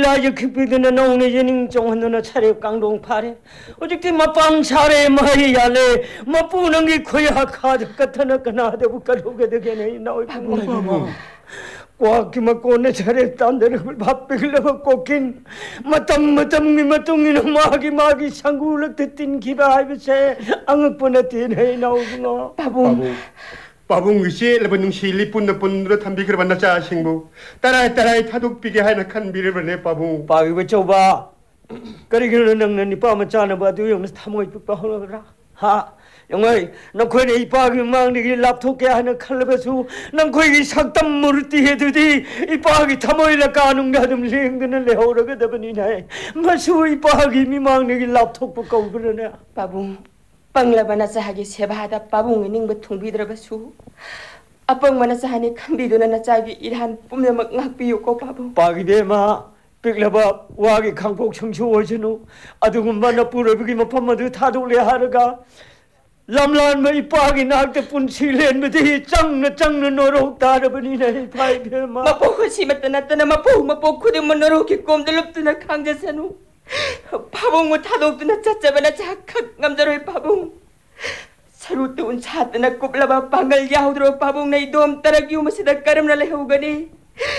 일라이저 킥비드는 오늘 예닝 정한너나 차례 강동 파래 어저께 마빵 차례 마이야래 마뿌는 게 거야 가득 같아나 그나데 부까로게 되게네 나올 바보 꽉기만 꼬내 차례 딴 데를 밥배길래가 꺾인 마땅이는 마기 상구를 듣딘 기바이브세 앙흑번에 뛰네 나오구나 바봉 의시 레번능 실리 뿐느뿐으로 담비기를 만났자 신부 따라이 타독비게 하나 칸 비를 바봉 바위브 쪼봐 그리기는 능는 이빠만 짜나봐도 영스 타모이 삐빠하라 하 영어이 난 거기 이빠기 망리기 랍토게 하는 칼레베수 난 거기 상담 무르띠 해두디 이빠기 타모이라 까는가 좀 링드는 레오르게 되버니네 마수 이빠기 미망리기 랍토 삐까 그러네 바봉 빵라바나사 하기 세바하다 바봉이 닝버 통비들어바수 아빵마나사 하니 칸비도나나 짜기 일한 뿜내먹 악비우고 바봉 빠기베마 빅라바 와기 강폭 청초워지노 아두군 만나 뿌려비기 마파마드 타돌레 하르가 람란 뭐 이빠기 나한테 분칠렌메디 짱나 너로 따라버니네 파이베마 마포 심었다나 마포 쿠드문 너로기 꼼들럽드나 강제사누 바봉무 타독드나 짜짜바나 작학 남자로의 바봉 서로 뜨운 차뜨나 꼽라바 방갈 야우드로 바봉 나이 돔 따라 기우마시다 까름날라 해오가니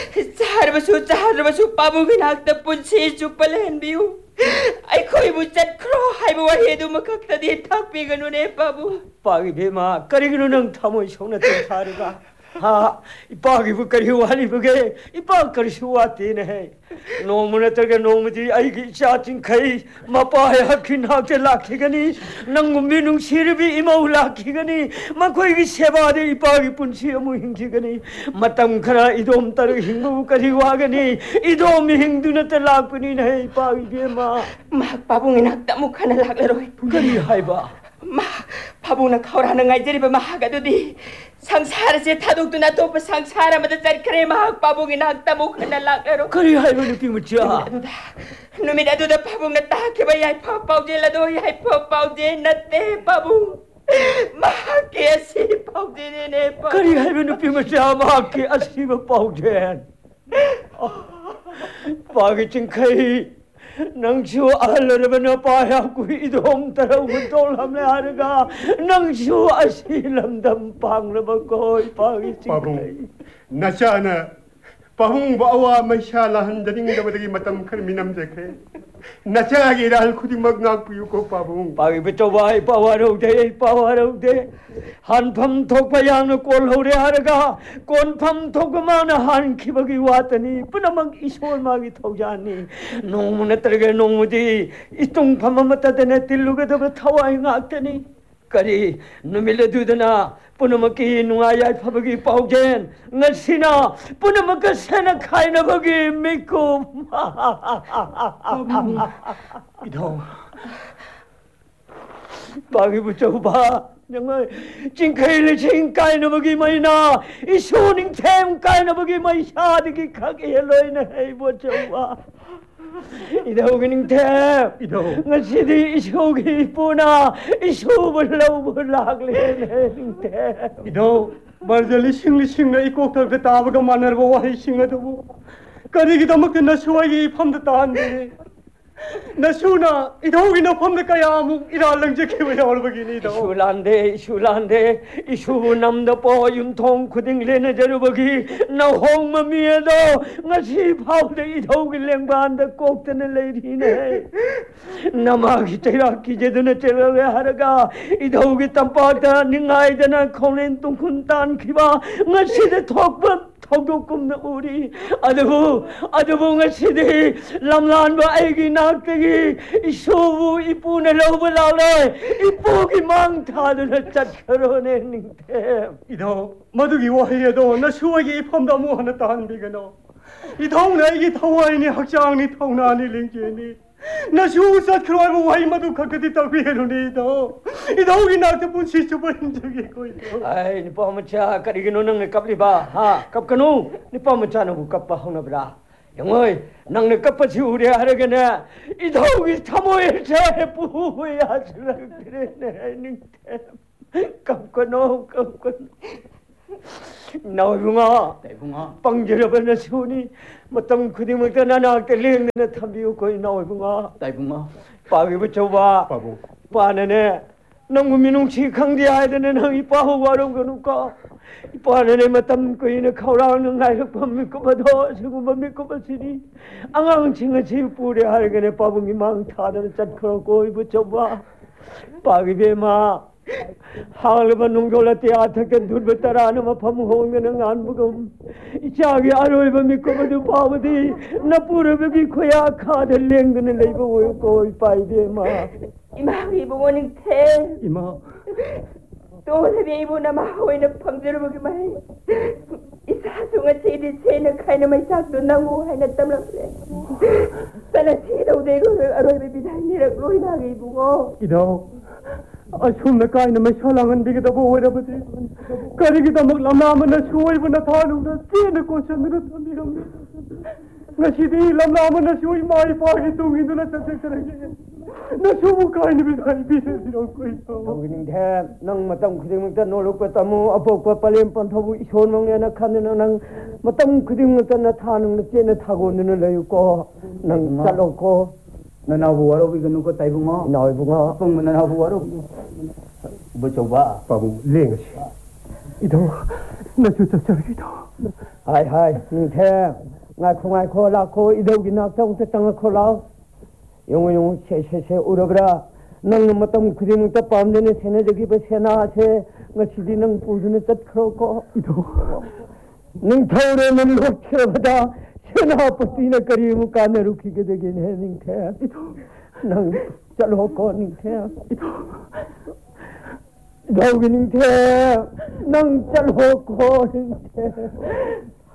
짜르바수 바봉이 낙다 뿐치 죽발라 hen비우 아이 거의 붙잡 크로 하이브와 해도 뭐 각다디 탁비가 눈에 바봉 빠기 베마 까리기는 타모 쇼나트 사르가 하 이빠기 부까리 와니 부게 이빠까리 쇼와티네 노무나 तर게 노무디 아이기 샤팅 카이 마빠야 킨하게 라키가니 낭구미능 시르비 이마우 라키가니 마코이기 세바데 이빠기 뿐시 어무 힌지가니 마땅 카라 이돔 따르 힝부까리 와가니 이돔이 힝두나 때 라꾸니네 이빠기 베마 막 바봉이 낙다 목하나 락레로 부까리 하이바 막 바봉나 카오라는 아이들이 마하가도디 상사라제 타독도나 도프 상사라마다 짤크레 막 바봉이 낙다 목하나 락레로 그리 하이바 느낌을 짜 누미라도다 바봉나 딱해봐 야이 파우제라도 야이 파우제 나때 바봉 마케시 파우제네 바봉 그리 하이바 느낌을 짜 마케 아시바 파우제 빠기 찡카이 낭슈 알러르베나 빠야구 이돔 따라오고 돌람레 하르가 낭슈 아실람담 방르바고 빠기 바봉 나샤나 바봉 바와 마샤라 한다링가 버기 마탐 칼미남 제케 나샤기 랄 쿠디막 낙부유고 바봉 빠기 베토바이 빠와로데 한팜 톡바양의 꼴호래 하르가 꼰팜 톡마나 한 기박이 왔더니 뿌나막 이소얼막이 토자니 농문에 떨게 농무디 이똥팜마마따 되네 딜루게 더버 타와이 ngak더니 까리 누밀레 두드나 뿌나막이 누아야이 파박이 빠우젠 ngasina 뿌나막가 세나 카이나 박이 믿고 이도 빠기 붙여봐 영어 징카일레 징카이나 버기 마이나 이 쇼닝 템 카이나 버기 마이 샤디기 카게 헬로이나 헤이버 저와 이다오기닝 템 이도 ngasi디 이쇼기 뿌나 이쇼벌 라글레네 템 이도 말절리 싱리싱나 이곡덕 따바가 만나고 와이 싱어도 까리기다막 나 쇼아이 팜다 따한데 나슈나 이도기나 펌데까야무 이랄랑제케we 얼버기니도 슈란데 이슈 남도 뽀윤통 쿠딩레네 저르버기 나 홍마미에도 ngasi 파우데 이도기 랭반데 꼭드네 레이리네 나마기 테라키 제드네 테라게 하르가 이도기 땀빠다 닝아이데나 콩렌 뚱쿤단 키바 ngasi데 톡범 토교꿈나 우리 아드부 ngasi데 람란바 아이기 낙되기 이쇼부 이쁘네 러브라래 이쁘기 망타드네 짝혀러네 닝템 이도 마두기 와이에도 나 수와기 펌다 무하나 따한비가노 이동 나이기 타와이니 학장니 타우나니 링제니 나 수우사 크로이브 와이 마두 카카디 따위에로니도 이도기 낙데 분시 주버린 적이 거이도 아이 니빠마차 까리기노 능네 깝리바 하 깝카노 니빠마차는 부 깝바 하나브라 영어이 낭네 깝바치 우리 하르게네 이도기 타모에 자해 부후야 줄라 그래네 닝템 깝카노 나오붕아 대붕아 빵저러버나 시오니 뭐땀 그디먹다 나나학때 랭나 탐비고 거의 나오붕아 대붕아 빠기 붙여봐 바보 빠네네 농구민웅치 강디해야 되는 항이 빠하고 하는 거니까 빠네네 뭐땀 거이네 카우라는 나이를 범믿고 봐도 지금 범믿고 봐시니 앙앙칭은 지 뿌리 하르게네 빠붕이 망타는 짠그러고 이 붙여봐 빠기 배마 하을번 농졸라 때 아탁된 둘베따라 하나마 파무호면은 안무금 자기 아로이번 믿고 봐도 바보디 나 뿌려벽이 코야 카들 랭드는 레이버 오였고 이 빠이 배마 이마 이봉원은 태 이마 또 세비 이보나 마호이는 방제를 보기만 이 사송아 제디 세는 카이나마 작도 나고 하이나 땀라그래 sana 치다고 내가 아로이베 비다니라 로이나게 이보고 이도 asumna kaina mashalangan digida bo wera bade karigida lamna shuoi bana thanu na tena ko chandra thamigam ngasidi lamna shuoi mai paagi tungi duna tse karage na shubu kaina bidai bi siro koi 당근님 대 낭 마땅 그대먹다 놀고 따무 아포과 빨렘 번터부 이손 먹냐나 칸는 낭 마땅 그대먹다 나타는 째나 타고 눈을 내고 낭 잘놓고 nanabu waro bi ganu ko taibunga 나이붕아 pang nanabu waro bo coba babu leng ido na chu cha cha ido 하이 닝태 ngaiko 라코 이더기 낙정 뜻당 콜라 용용 셰셰셰 우러브라 낭 마땅 그대먹다 밤내는 세네저기 버 세나세 ngasi디 낭 부르는 뜻 그러고 ido ning thauremen lokchebada सेनापति ने करी मुकाने रुकी के देगी नहीं निकले नंग चलो कौन निकले दोगी निकले नंग चलो कौन निकले